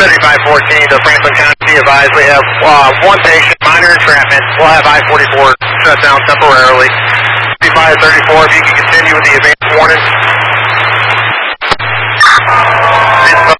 7514 to Franklin County. Be advised, we have one patient, minor entrapment. We'll have I-44 shut down temporarily. 5534, if you can continue with the advance warning.